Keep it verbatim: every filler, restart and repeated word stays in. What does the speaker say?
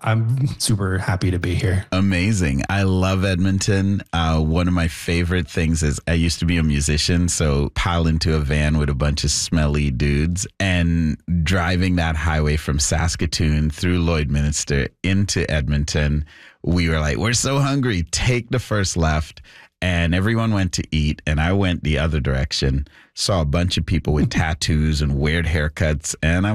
I'm super happy to be here. Amazing. I love Edmonton. Uh, one of my favorite things is I used to be a musician, so pile into a van with a bunch of smelly dudes and driving that highway from Saskatoon through Lloydminster into Edmonton. We were like, we're so hungry, take the first left. And everyone went to eat, and I went the other direction, saw a bunch of people with tattoos and weird haircuts, and I